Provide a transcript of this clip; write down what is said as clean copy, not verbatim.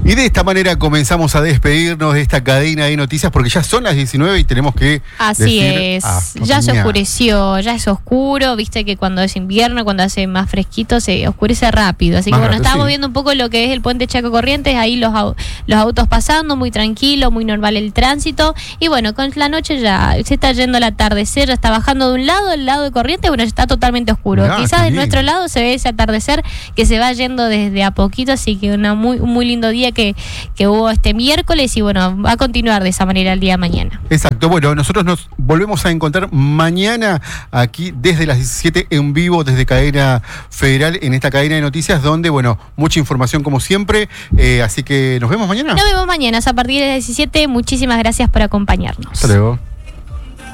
Y de esta manera comenzamos a despedirnos de esta cadena de noticias porque ya son las 19 y tenemos que Así decir, es, no ya se tenía... oscureció, ya es oscuro, viste que cuando es invierno, cuando hace más fresquito, se oscurece rápido. Así que Más bueno, rápido, estábamos sí. viendo un poco lo que es el puente Chaco Corrientes, ahí los autos pasando, muy tranquilo, muy normal el tránsito. Y bueno, con la noche ya se está yendo el atardecer, ya está bajando de un lado, el lado de Corrientes, bueno, ya está totalmente oscuro. Mirá, Quizás qué de lindo. nuestro lado se ve ese atardecer que se va yendo desde a poquito, así que un muy lindo día que hubo este miércoles y bueno, va a continuar de esa manera el día de mañana. Exacto, bueno, nosotros nos volvemos a encontrar mañana aquí desde las 17 en vivo desde Cadena Federal en esta cadena de noticias donde, bueno, mucha información como siempre, así que nos vemos mañana. Nos vemos mañana a partir de las 17. Muchísimas gracias por acompañarnos. Hasta luego.